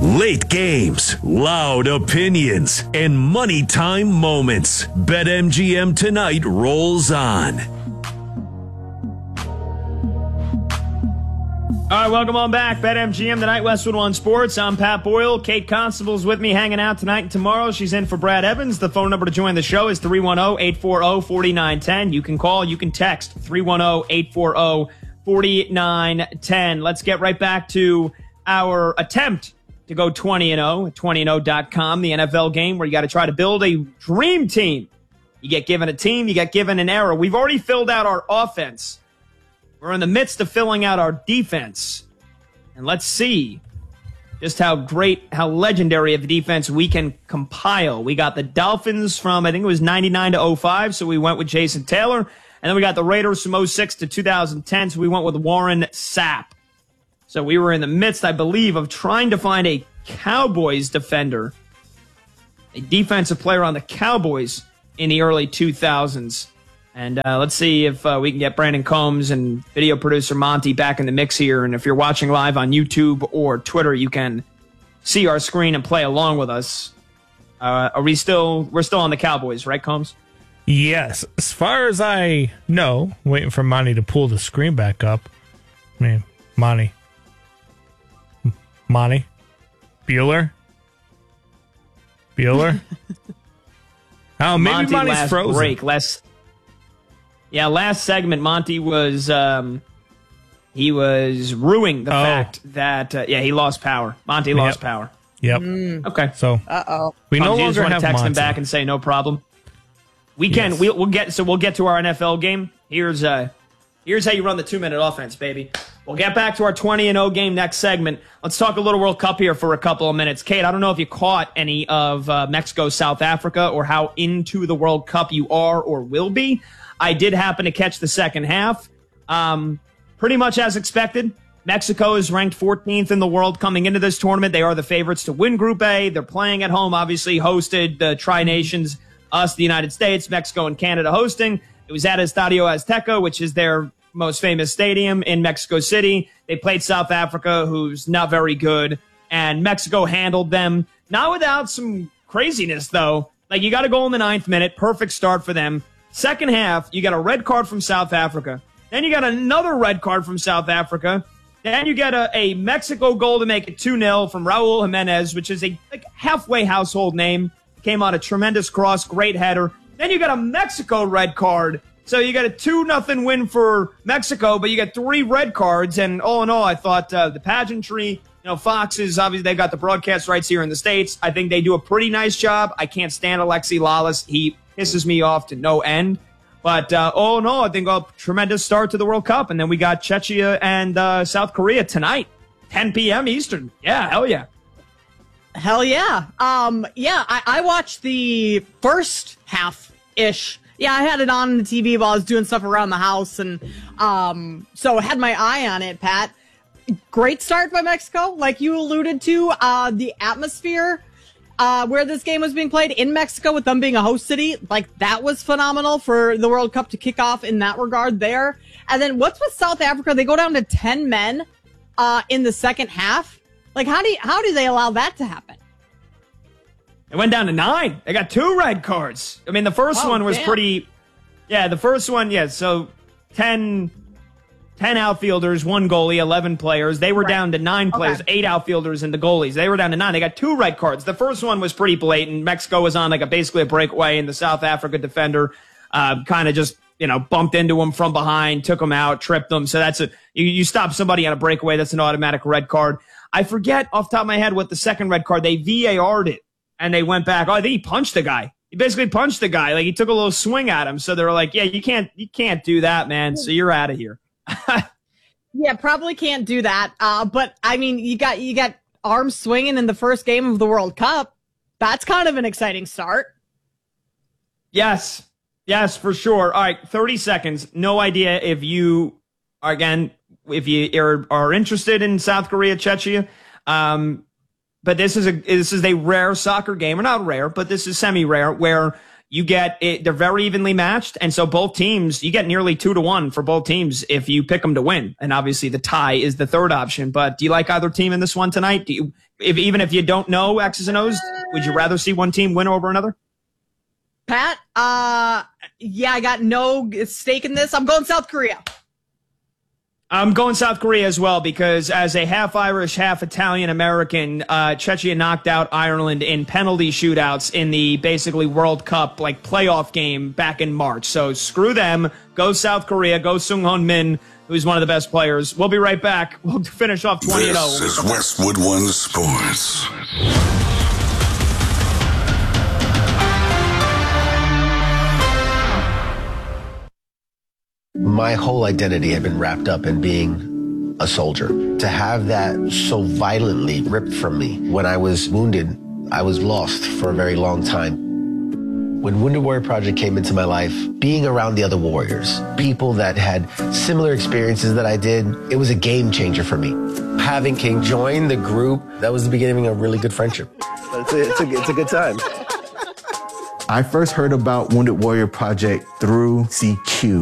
Late games, loud opinions, and money time moments. BetMGM tonight rolls on. All right, welcome on back. BetMGM tonight, Westwood One Sports. I'm Pat Boyle. Kate Constable's with me hanging out tonight and tomorrow. She's in for Brad Evans. The phone number to join the show is 310-840-4910. You can call, you can text 310-840-4910. Let's get right back to our attempt to go 20-0 at 20and0.com, the NFL game where you got to try to build a dream team. You get given a team, you get given an era. We've already filled out our offense. We're in the midst of filling out our defense. And let's see just how great, how legendary of a defense we can compile. We got the Dolphins from, I think it was 99 to 05, so we went with Jason Taylor. And then we got the Raiders from 06 to 2010, so we went with Warren Sapp. So we were in the midst, I believe, of trying to find a Cowboys defender, a defensive player on the Cowboys in the early 2000s. And let's see if we can get Brandon Combs and video producer Monty back in the mix here. And if you're watching live on YouTube or Twitter, you can see our screen and play along with us. We're still on the Cowboys, right, Combs? Yes. As far as I know, waiting for Monty to pull the screen back up. I mean, Monty. Bueller? Oh, maybe Monty Monty's last frozen. Break. Last segment, Monty was he was ruining the fact that he lost power. Monty lost power. Yep. Okay. So we no you just longer want have to text Monty. him back and say no problem. We can. Yes. We'll get to our NFL game. Here's how you run the 2-minute offense, baby. We'll get back to our 20-0 game next segment. Let's talk a little World Cup here for a couple of minutes. Kate, I don't know if you caught any of Mexico, South Africa, or how into the World Cup you are or will be. I did happen to catch the second half. Pretty much as expected. Mexico is ranked 14th in the world coming into this tournament. They are the favorites to win Group A. They're playing at home, obviously hosted the Tri-Nations, us, the United States, Mexico, and Canada hosting. It was at Estadio Azteca, which is their most famous stadium in Mexico City. They played South Africa, who's not very good, and Mexico handled them. Not without some craziness, though. Like, you got a goal in the 9th minute. Perfect start for them. Second half, you got a red card from South Africa. Then you got another red card from South Africa. Then you get a Mexico goal to make it 2-0 from Raul Jimenez, which is a halfway household name. Came on a tremendous cross, great header. Then you got a Mexico red card. So you got a 2-0 win for Mexico, but you got 3 red cards. And all in all, I thought the pageantry, Fox is obviously, they've got the broadcast rights here in the States. I think they do a pretty nice job. I can't stand Alexi Lalas. He pisses me off to no end. But all in all, I think a tremendous start to the World Cup. And then we got Czechia and South Korea tonight, 10 p.m. Eastern. Yeah, hell yeah. Hell yeah. I watched the first half-ish. Yeah, I had it on the TV while I was doing stuff around the house, and so I had my eye on it, Pat. Great start by Mexico, like you alluded to. The atmosphere where this game was being played in Mexico, with them being a host city, like that was phenomenal for the World Cup to kick off in that regard there. And then what's with South Africa? They go down to 10 men in the second half. Like, how do they allow that to happen? It went down to 9. They got 2 red cards. I mean, the first one was pretty... Yeah, the first one, so 10 outfielders, 1 goalie, 11 players. They were down to 9 players, 8 outfielders and the goalies. They were down to 9. They got 2 red cards. The first one was pretty blatant. Mexico was on basically a breakaway, and the South Africa defender kind of just, bumped into him from behind, took him out, tripped him. So that's you stop somebody on a breakaway, that's an automatic red card. I forget off the top of my head what the second red card, they VAR'd it. And they went back. Oh, I think he punched the guy. He basically punched the guy. Like, he took a little swing at him. So they were like, yeah, you can't do that, man. So you're out of here. Yeah, probably can't do that. But I mean, you got arms swinging in the first game of the World Cup. That's kind of an exciting start. Yes, for sure. All right, 30 seconds. No idea if you are interested in South Korea, Czechia. But this is a rare soccer game, or not rare, but this is semi-rare, where you get it, they're very evenly matched. And so both teams, you get nearly 2-1 for both teams if you pick them to win. And obviously the tie is the third option. But do you like either team in this one tonight? Do you, even if you don't know X's and O's, would you rather see one team win over another? Pat, yeah, I got no stake in this. I'm going South Korea. I'm going South Korea as well because as a half Irish, half Italian American, Czechia knocked out Ireland in penalty shootouts in the basically World Cup like playoff game back in March. So screw them. Go South Korea. Go Sung-Hoon Min, who's one of the best players. We'll be right back. We'll finish off 20-0. This is Westwood One Sports. My whole identity had been wrapped up in being a soldier. To have that so violently ripped from me when I was wounded, I was lost for a very long time. When Wounded Warrior Project came into my life, being around the other warriors, people that had similar experiences that I did, it was a game changer for me. Having King join the group, that was the beginning of a really good friendship. It's a good time. I first heard about Wounded Warrior Project through CQ.